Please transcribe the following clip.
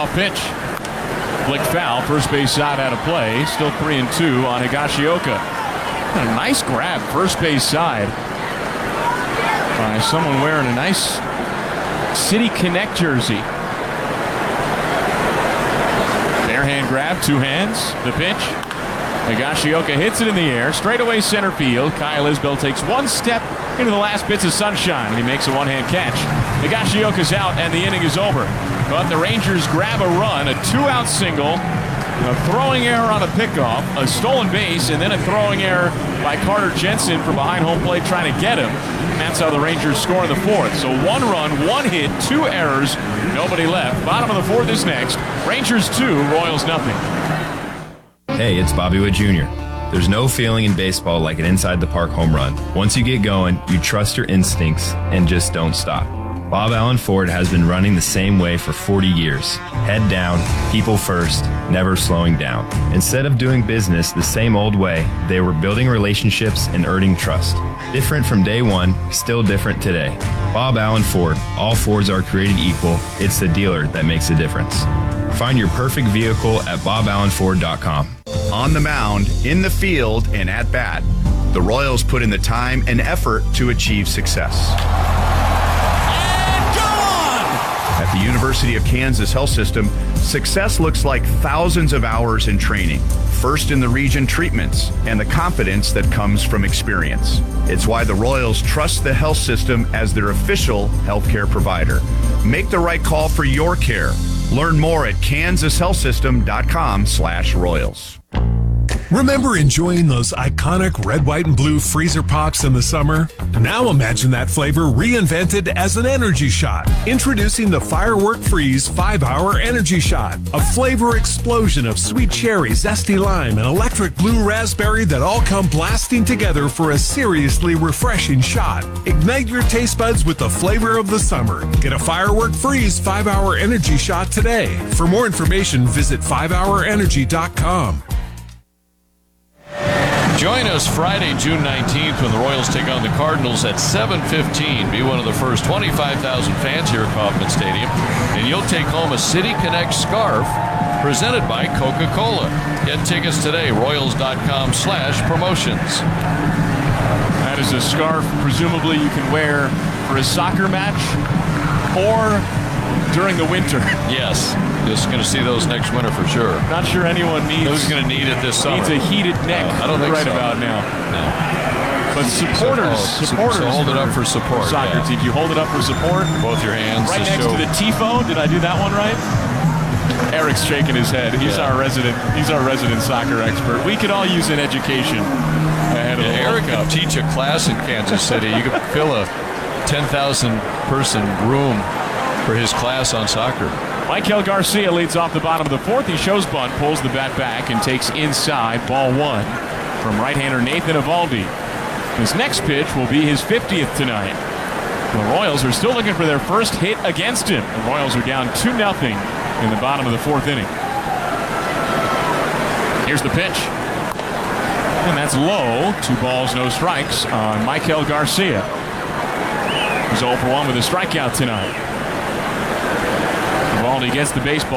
pitch. Flick foul. First base side out of play. Still 3-2 on Higashioka. A nice grab first base side by someone wearing a nice City Connect jersey. Bare hand grab, two hands. The pitch. Higashioka hits it in the air. Straightaway center field. Kyle Isbell takes one step into the last bits of sunshine, and he makes a one-hand catch. Higashioka's out, and the inning is over. But the Rangers grab a run, a two-out single, a throwing error on a pickoff, a stolen base, and then a throwing error by Carter Jensen from behind home plate trying to get him. And that's how the Rangers score in the fourth. So one run, one hit, two errors, nobody left. Bottom of the fourth is next. Rangers 2, Royals nothing. Hey, it's Bobby Witt Jr. There's no feeling in baseball like an inside-the-park home run. Once you get going, you trust your instincts and just don't stop. Bob Allen Ford has been running the same way for 40 years. Head down, people first, never slowing down. Instead of doing business the same old way, they were building relationships and earning trust. Different from day one, still different today. Bob Allen Ford. All Fords are created equal. It's the dealer that makes a difference. Find your perfect vehicle at BobAllenFord.com. On the mound, in the field, and at bat, the Royals put in the time and effort to achieve success. At the University of Kansas Health System, success looks like thousands of hours in training, first in the region treatments, and the confidence that comes from experience. It's why the Royals trust the health system as their official healthcare provider. Make the right call for your care. Learn more at kansashealthsystem.com/Royals. Remember enjoying those iconic red, white, and blue freezer pops in the summer? Now imagine that flavor reinvented as an energy shot. Introducing the Firework Freeze 5-Hour Energy Shot. A flavor explosion of sweet cherry, zesty lime, and electric blue raspberry that all come blasting together for a seriously refreshing shot. Ignite your taste buds with the flavor of the summer. Get a Firework Freeze 5-Hour Energy Shot today. For more information, visit 5hourenergy.com. Join us Friday, June 19th when the Royals take on the Cardinals at 7:15. Be one of the first 25,000 fans here at Kauffman Stadium, and you'll take home a City Connect scarf presented by Coca-Cola. Get tickets today, Royals.com/promotions. That is a scarf presumably you can wear for a soccer match or during the winter. Yes, just going to see those next winter for sure. Not sure anyone needs. Who's going to need it this summer? Needs a heated neck. I don't think right so. about now. No. But supporters, So hold it up for support. Soccer yeah. team, you hold it up for support. Both your hands. Right next to the tifo. Did I do that one right? Eric's shaking his head. He's our resident. He's our resident soccer expert. We could all use an education ahead of the Eric World Cup. could teach a class in Kansas City. You could fill a 10,000 person room for his class on soccer. Michael Garcia leads off the bottom of the fourth. He shows bunt, pulls the bat back, and takes inside. Ball one from right-hander Nathan Eovaldi. His next pitch will be his 50th tonight. The Royals are still looking for their first hit against him. The Royals are down 2-0 in the bottom of the fourth inning. Here's the pitch. And that's low. 2 balls, no strikes on Michael Garcia. He's 0 for 1 with a strikeout tonight. Eovaldi gets the baseball.